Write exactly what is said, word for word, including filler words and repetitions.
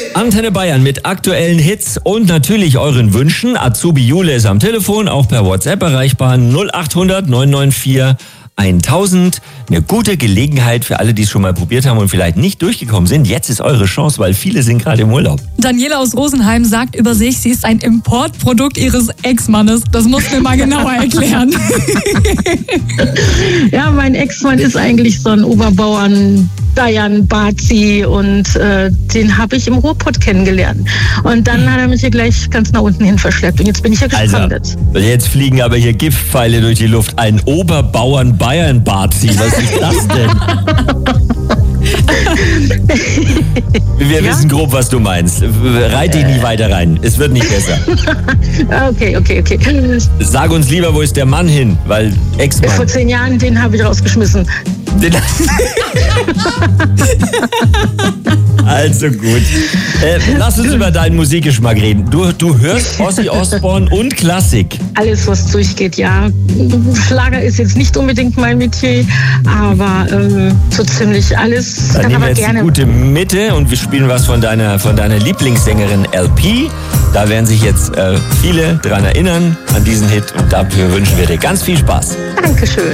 Antenne Bayern mit aktuellen Hits und natürlich euren Wünschen. Azubi Jule ist am Telefon, auch per WhatsApp erreichbar. null acht hundert neun neun vier tausend. Eine gute Gelegenheit für alle, die es schon mal probiert haben und vielleicht nicht durchgekommen sind. Jetzt ist eure Chance, weil viele sind gerade im Urlaub. Daniela aus Rosenheim sagt über sich, sie ist ein Importprodukt ihres Ex-Mannes. Das musst du mir mal genauer erklären. Ja, mein Ex-Mann ist eigentlich so ein Oberbauern, Bayern, Bazi und äh, den habe ich im Ruhrpott kennengelernt. Und dann hat er mich hier gleich ganz nach unten hin verschleppt und jetzt bin ich ja gestrandet. Also, jetzt fliegen aber hier Giftpfeile durch die Luft. Ein Oberbauern Bayern Bazi, was ist das denn? Wir Ja? wissen grob, was du meinst. Reit dich nicht weiter rein. Es wird nicht besser. Okay, okay, okay. Sag uns lieber, wo ist der Mann hin? Weil Vor Ex-Mann. zehn Jahren, den habe ich rausgeschmissen. Den- Also gut. Äh, lass uns über deinen Musikgeschmack reden. Du, du hörst Ozzy Osbourne und Klassik. Alles, was durchgeht, ja. Schlager ist jetzt nicht unbedingt mein Metier, aber ähm, so ziemlich alles. Dann Kann nehmen wir aber jetzt gerne. die gute Mitte und wir spielen was von deiner, von deiner Lieblingssängerin L P. Da werden sich jetzt äh, viele dran erinnern, an diesen Hit. Und dafür wünschen wir dir ganz viel Spaß. Dankeschön.